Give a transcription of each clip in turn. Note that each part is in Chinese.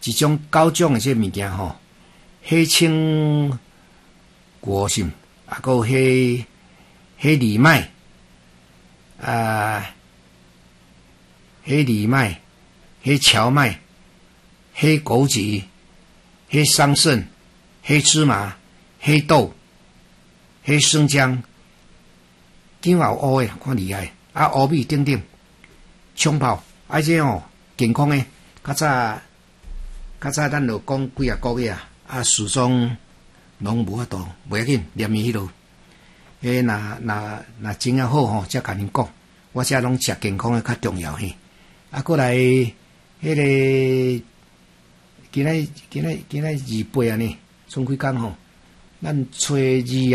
一种9种诶，这物件吼，黑青果荇，啊，个黑藜麦，黑藜麦、黑荞麦、黑枸杞、黑桑葚、黑芝麻、黑豆、黑生姜，姜也有乌诶，看厉害。啊，乌米等等，冲泡，而且哦，健康诶。较早咱就讲几啊个月啊，始终拢无法度，袂要紧，念伊迄落。若真啊好吼，才甲恁讲，我遮拢食健康诶较重要嘿。啊，过来迄个今仔28啊呢，剩几工吼？咱初二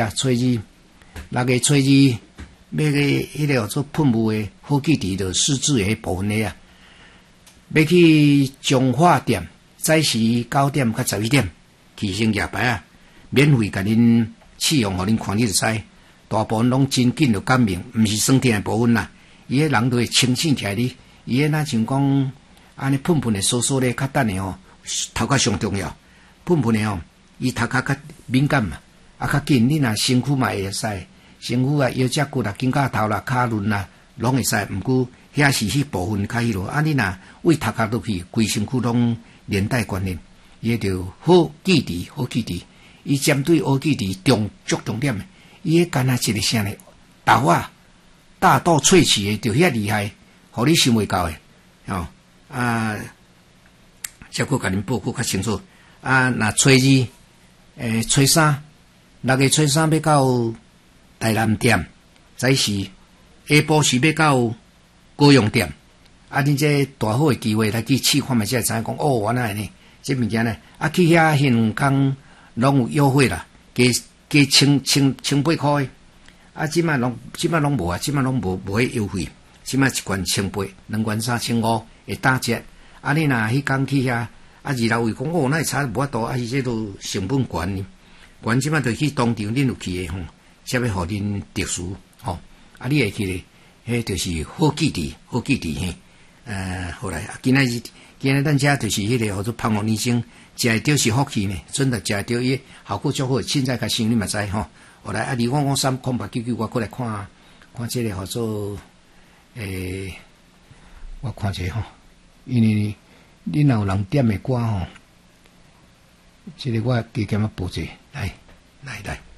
，6月初2，要去迄个做喷雾诶，好记伫着试制诶部分诶啊。要去中华店，早时9点到11点，去先夜排啊，免费甲恁试用，互恁看你就知。大部分拢真紧就感明，毋是酸甜诶部分啦。伊个人都会清醒起来哩。伊个若像讲安尼喷喷诶，酥咧，较等诶吼，头壳上重要。喷喷诶吼，伊头壳较敏感嘛，啊较紧。你若身躯嘛会使，身躯啊腰脊骨啦、颈胛头啦、骹轮啦，拢会使。毋过遐是迄部分较迄落。啊，你若为头壳落去，规身躯拢连带关联。伊就好记忆，好记忆。伊针对好记忆重点诶。伊迄干那一个啥呢？豆啊，大豆萃取诶，就遐厉害，互你想袂到诶，吼啊！再搁甲恁报告较清楚。啊，若初2，初3，6月初3要到台南店，早时下晡时要到高雄店。啊，恁这大好诶机会来去试看觅，才会知影讲哦，原来呢，这物件呢，啊去遐迄2工拢有优惠啦，加1,800块诶。啊，即摆拢无啊，即摆拢无迄优惠，即摆一罐1,800，2罐3,500会打折。啊，你若迄工去遐，啊二老位讲哦，那会差无法度，啊，伊这都成本悬，悬即摆就去当场恁有去诶吼，才要互恁特殊吼。啊，你会去咧，迄就是好记忆嘿。好来，今仔咱遮就是迄个叫做芳华人参，食会着是福气呢，真的食会着伊效果足好，凊彩甲想你嘛知吼。后来啊，25530899，我过来看这个叫做我看者吼，因为恁若有人点的歌吼，这个我加减啊报者来。